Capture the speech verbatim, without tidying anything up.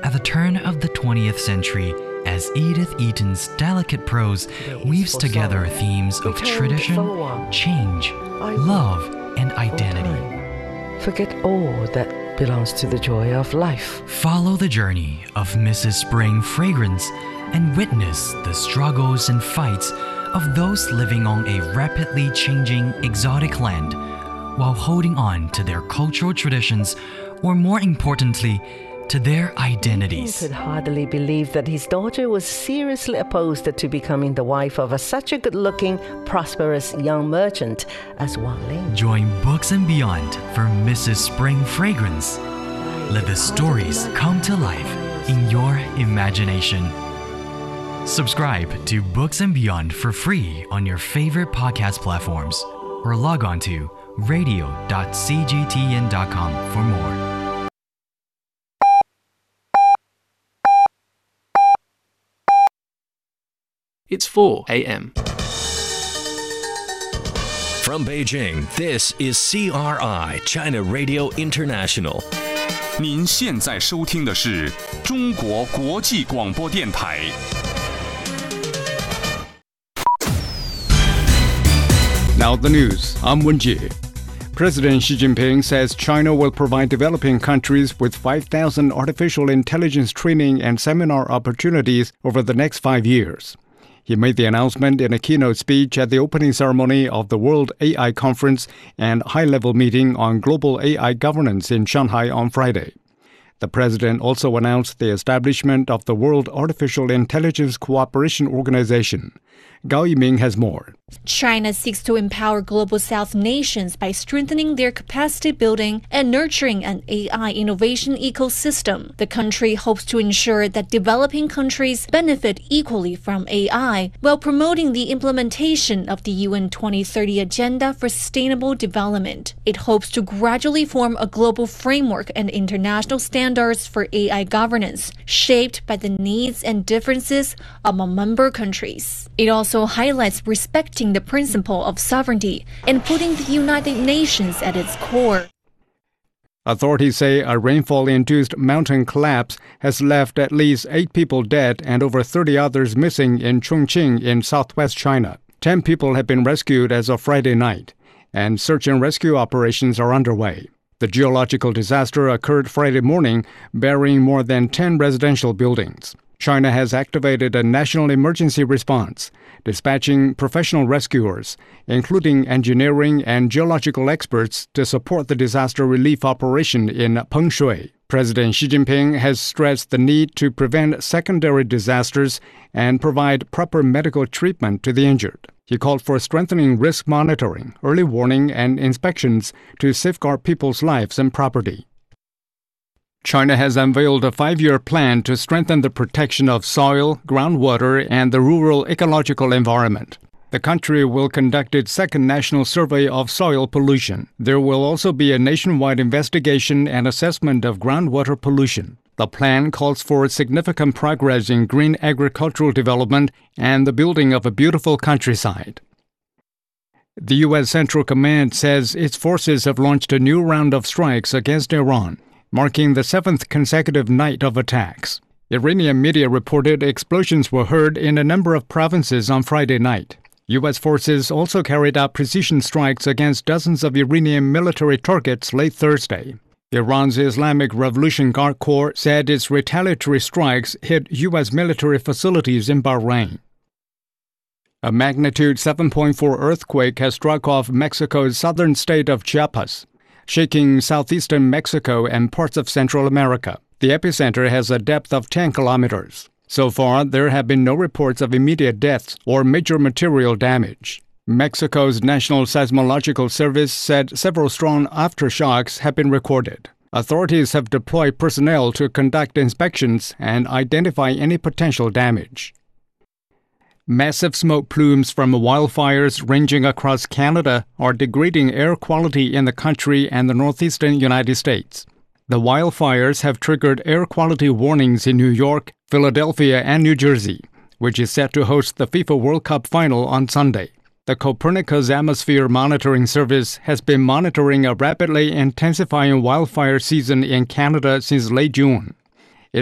At the turn of the twentieth century, as Edith Eaton's delicate prose weaves together themes of tradition, change, love, and identity. Forget all that belongs to the joy of life. Follow the journey of Missus Spring Fragrance and witness the struggles and fights of those living on a rapidly changing exotic land while holding on to their cultural traditions, or more importantly, to their identities. He could hardly believe that his daughter was seriously opposed to becoming the wife of a, such a good-looking, prosperous young merchant as Wang Ling. Join Books and Beyond for Missus Spring Fragrance. Let the stories come to life in your imagination. Subscribe to Books and Beyond for free on your favorite podcast platforms, or log on to radio dot c g t n dot com for more. It's four a.m. From Beijing, this is C R I China Radio International. 您现在收听的是中国国际广播电台。 Now the news. I'm Wenjie. President Xi Jinping says China will provide developing countries with five thousand artificial intelligence training and seminar opportunities over the next five years. He made the announcement in a keynote speech at the opening ceremony of the World A I Conference and high-level meeting on global A I governance in Shanghai on Friday. The president also announced the establishment of the World Artificial Intelligence Cooperation Organization. Gao Yiming has more. China seeks to empower global South nations by strengthening their capacity building and nurturing an A I innovation ecosystem. The country hopes to ensure that developing countries benefit equally from A I while promoting the implementation of the U N twenty thirty Agenda for Sustainable Development. It hopes to gradually form a global framework and international standards for A I governance, shaped by the needs and differences among member countries. It also highlights respecting the principle of sovereignty and putting the United Nations at its core. Authorities say a rainfall-induced mountain collapse has left at least eight people dead and over thirty others missing in Chongqing in southwest China. Ten people have been rescued as of Friday night, and search and rescue operations are underway. The geological disaster occurred Friday morning, burying more than ten residential buildings. China has activated a national emergency response, dispatching professional rescuers, including engineering and geological experts, to support the disaster relief operation in Pengshui. President Xi Jinping has stressed the need to prevent secondary disasters and provide proper medical treatment to the injured. He called for strengthening risk monitoring, early warning, and inspections to safeguard people's lives and property. China has unveiled a five-year plan to strengthen the protection of soil, groundwater, and the rural ecological environment. The country will conduct its second national survey of soil pollution. There will also be a nationwide investigation and assessment of groundwater pollution. The plan calls for significant progress in green agricultural development and the building of a beautiful countryside. The U S Central Command says its forces have launched a new round of strikes against Iran, marking the seventh consecutive night of attacks. Iranian media reported explosions were heard in a number of provinces on Friday night. U S forces also carried out precision strikes against dozens of Iranian military targets late Thursday. Iran's Islamic Revolution Guard Corps said its retaliatory strikes hit U S military facilities in Bahrain. A magnitude seven point four earthquake has struck off Mexico's southern state of Chiapas, shaking southeastern Mexico and parts of Central America. The epicenter has a depth of ten kilometers. So far, there have been no reports of immediate deaths or major material damage. Mexico's National Seismological Service said several strong aftershocks have been recorded. Authorities have deployed personnel to conduct inspections and identify any potential damage. Massive smoke plumes from wildfires ranging across Canada are degrading air quality in the country and the northeastern United States. The wildfires have triggered air quality warnings in New York, Philadelphia, and New Jersey, which is set to host the FIFA World Cup final on Sunday. The Copernicus Atmosphere Monitoring Service has been monitoring a rapidly intensifying wildfire season in Canada since late June.